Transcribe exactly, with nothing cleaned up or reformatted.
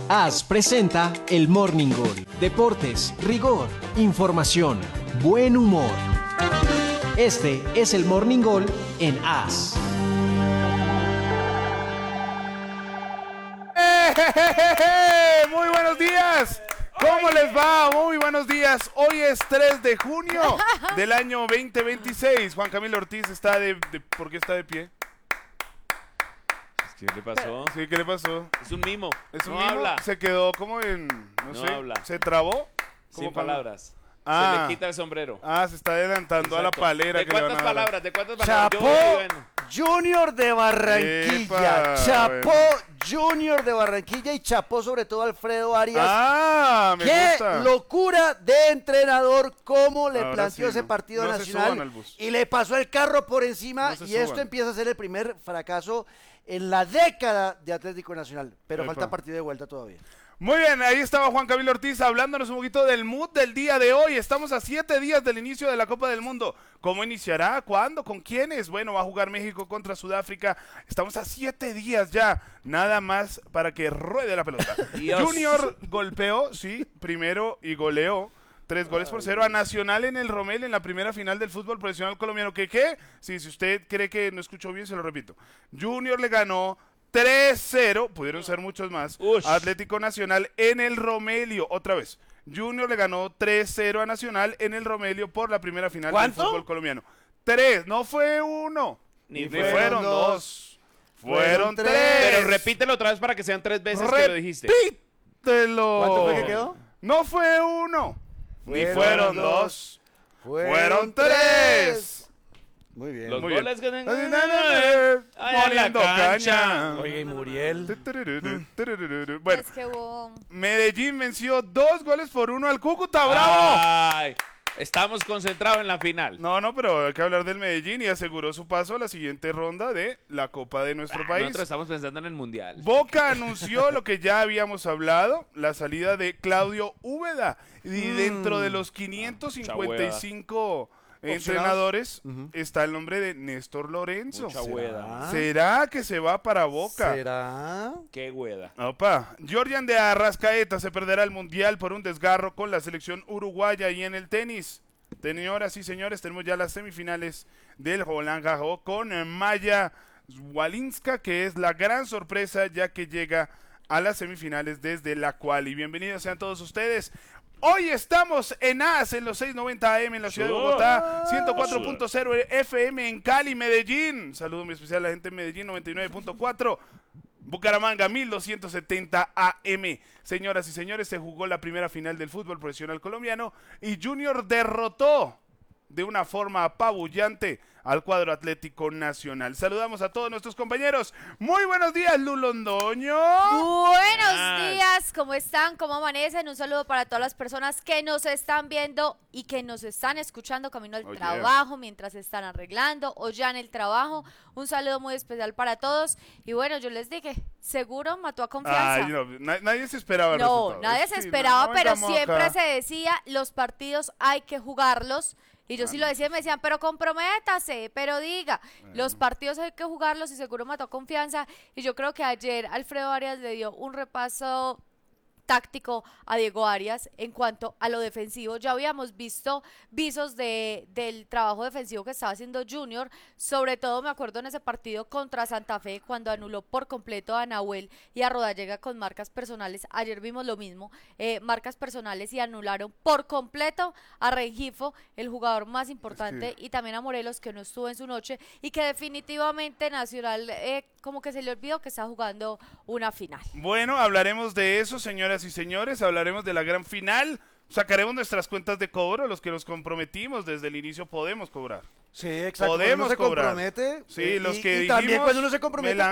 A S presenta el Morning Gol. Deportes, rigor, información, buen humor. Este es el Morning Gol en A S. Muy buenos días. ¿Cómo les va? Muy buenos días. Hoy es tres de junio del año veinte veintiséis. Juan Camilo Ortiz está de, de... ¿Por qué está de pie? ¿Qué le pasó? Sí, ¿qué le pasó? Es un mimo. ¿Es un no mimo? habla. Se quedó como en... No, No sé. habla. ¿Se trabó? Sin Como cuando- palabras. Ah. Se le quita el sombrero. Ah, se está adelantando a la Exacto. palera. ¿De que le van cuántas a dar. palabras? ¿De cuántas palabras? Chapó Yo, bueno. Junior de Barranquilla. Epa, Chapó bueno. Junior de Barranquilla y chapó sobre todo Alfredo Arias. Ah, me ¡Qué gusta. locura de entrenador! ¿Cómo le Ahora planteó sí, ese no. partido No se Nacional? suban al bus. Y le pasó el carro por encima. No se y esto suban. empieza a ser el primer fracaso en la década de Atlético Nacional. Pero Epa. falta partido de vuelta todavía. Muy bien, ahí estaba Juan Camilo Ortiz hablándonos un poquito del mood del día de hoy. Estamos a siete días del inicio de la Copa del Mundo. ¿Cómo iniciará? ¿Cuándo? ¿Con quiénes? Bueno, va a jugar México contra Sudáfrica. Estamos a siete días ya. Nada más para que ruede la pelota. Dios. Junior golpeó, sí, primero y goleó. Tres goles por cero a Nacional en el Romel en la primera final del fútbol profesional colombiano. ¿Qué qué? Sí, si usted cree que no escuchó bien, se lo repito. Junior le ganó tres cero, pudieron ser muchos más, Ush. Atlético Nacional en el Romelio, otra vez. Junior le ganó tres cero a Nacional en el Romelio por la primera final ¿Cuánto? del fútbol colombiano. Tres, no fue uno, Ni ni, fueron fueron dos, dos. fueron, Fueron tres. tres. Pero repítelo otra vez para que sean tres veces que lo dijiste. Repítelo. ¿Cuánto fue que quedó? No fue uno, ni Fueron fueron dos. dos, fueron tres. Muy bien. Los Muy bien. goles que... Poniendo Ay, en la cancha. caña. Oiga, y Muriel. Bueno, Es que hubo... Medellín venció dos goles por uno al Cúcuta, ¡bravo! Ay, estamos concentrados en la final. No, no, pero hay que hablar del Medellín y aseguró su paso a la siguiente ronda de la Copa de nuestro país. Nosotros estamos pensando en el mundial. Boca anunció lo que ya habíamos hablado, la salida de Claudio Úbeda. Y dentro de los quinientos cincuenta y cinco entrenadores está el nombre de Néstor Lorenzo. Mucha hueda. ¿Será que se va para Boca? ¿Será? Qué hueda. Opa, Jordan de Arrascaeta se perderá el Mundial por un desgarro con la selección uruguaya. Y en el tenis, señoras y señores, tenemos ya las semifinales del Roland Garros con Maya Walinska, que es la gran sorpresa ya que llega a las semifinales desde la cual. Y bienvenidos sean todos ustedes. Hoy estamos en A S en los seiscientos noventa A M en la ciudad de Bogotá, ciento cuatro punto cero F M en Cali, Medellín. Saludo muy especial a la gente de Medellín, noventa y nueve punto cuatro. Bucaramanga, mil doscientos setenta A M. Señoras y señores, se jugó la primera final del fútbol profesional colombiano y Junior derrotó de una forma apabullante al cuadro Atlético Nacional. Saludamos a todos nuestros compañeros. Muy buenos días, Lu Londoño. Buenos Ay. días, ¿cómo están? ¿Cómo amanecen? Un saludo para todas las personas que nos están viendo y que nos están escuchando camino al Oh, yeah. trabajo, mientras se están arreglando o ya en el trabajo. Un saludo muy especial para todos. Y bueno, yo les dije, seguro mató a Confianza. Ay, no, na- nadie se esperaba el No, resultado. nadie Sí, se no, esperaba, no pero vengamos siempre acá. se decía, los partidos hay que jugarlos. Y yo sí lo decía, me decían, pero comprométase, pero diga, los partidos hay que jugarlos y seguro mató a Confianza. Y yo creo que ayer Alfredo Arias le dio un repaso táctico a Diego Arias en cuanto a lo defensivo. Ya habíamos visto visos de, del trabajo defensivo que estaba haciendo Junior, sobre todo me acuerdo en ese partido contra Santa Fe cuando anuló por completo a Nahuel y a Rodallega con marcas personales. Ayer vimos lo mismo, eh, marcas personales y anularon por completo a Rengifo, el jugador más importante, Es que- y también a Morelos, que no estuvo en su noche y que definitivamente Nacional eh, como que se le olvidó que está jugando una final. Bueno, hablaremos de eso, señoras y señores, hablaremos de la gran final, sacaremos nuestras cuentas de cobro, los que nos comprometimos desde el inicio podemos cobrar. Sí, exacto. Podemos Cuando uno se cobrar. compromete. Sí, eh, los y- que y también dijimos, cuando uno se me compromete, la-